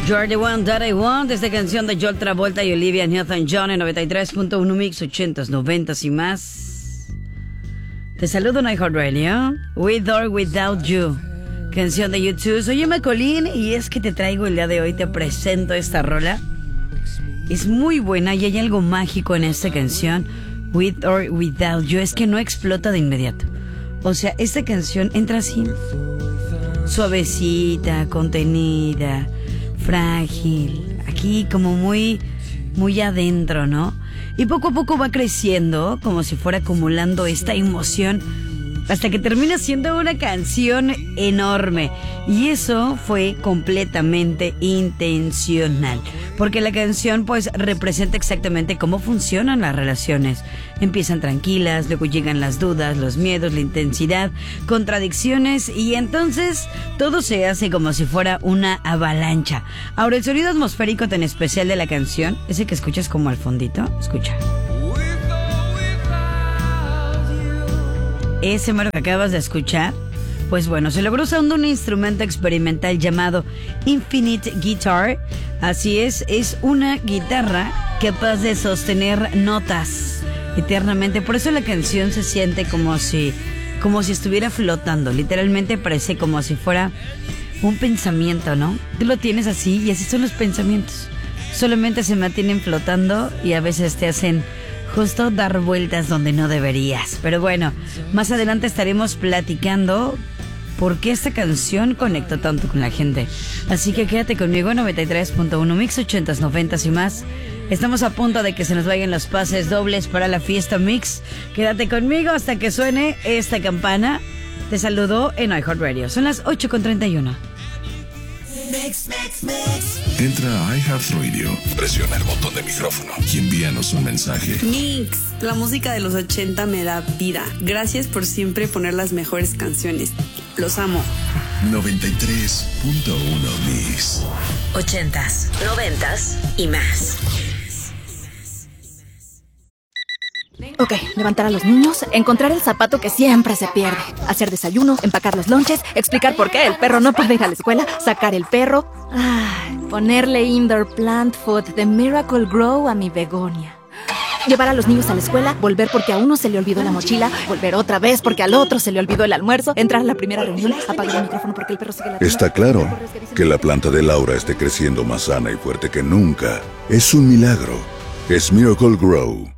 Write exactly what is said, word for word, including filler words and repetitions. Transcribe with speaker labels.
Speaker 1: You're the one that I want. Esta canción de John Travolta y Olivia Newton-John en noventa y tres punto uno Mix, ochentas, noventas y más. Te saludo en iHeartRadio. With or Without You, canción de YouTube. Soy Emma Colín y es que te traigo el día de hoy, te presento esta rola. Es muy buena y hay algo mágico en esta canción, With or Without You. Es que no explota de inmediato. O sea, esta canción entra así, suavecita, contenida, frágil, aquí como muy, muy adentro, ¿no? Y poco a poco va creciendo, como si fuera acumulando esta emoción, hasta que termina siendo una canción enorme. Y eso fue completamente intencional, porque la canción pues representa exactamente cómo funcionan las relaciones. Empiezan tranquilas, luego llegan las dudas, los miedos, la intensidad, contradicciones, y entonces todo se hace como si fuera una avalancha. Ahora, el sonido atmosférico tan especial de la canción, ese que escuchas como al fondito, escucha. Ese mero que acabas de escuchar, pues bueno, se logró usando un instrumento experimental llamado Infinite Guitar. Así es, es una guitarra capaz de sostener notas eternamente. Por eso la canción se siente como si, como si estuviera flotando. Literalmente parece como si fuera un pensamiento, ¿no? Tú lo tienes así y así son los pensamientos. Solamente se mantienen flotando y a veces te hacen justo dar vueltas donde no deberías. Pero bueno, más adelante estaremos platicando por qué esta canción conectó tanto con la gente. Así que quédate conmigo en noventa y tres punto uno Mix, ochentas, noventas y más. Estamos a punto de que se nos vayan los pases dobles para la fiesta Mix. Quédate conmigo hasta que suene esta campana. Te saludo en iHeartRadio. Son las ocho con treinta y uno.
Speaker 2: Mix, mix, mix. Entra a iHeartRadio, presiona el botón de micrófono y envíanos un mensaje.
Speaker 3: Mix, la música de los ochenta me da vida. Gracias por siempre poner las mejores canciones. Los amo.
Speaker 2: noventa y tres punto uno Mix.
Speaker 4: Ochentas, noventas y más.
Speaker 5: Ok, levantar a los niños, encontrar el zapato que siempre se pierde, hacer desayuno, empacar los lonches, explicar por qué el perro no puede ir a la escuela, sacar el perro, ay, ponerle indoor plant food de Miracle Grow a mi begonia. Llevar a los niños a la escuela, volver porque a uno se le olvidó la mochila, volver otra vez porque al otro se le olvidó el almuerzo, entrar a la primera reunión, apagar el micrófono porque el perro sigue la...
Speaker 2: Está claro que la planta de Laura esté creciendo más sana y fuerte que nunca. Es un milagro. Es Miracle Grow.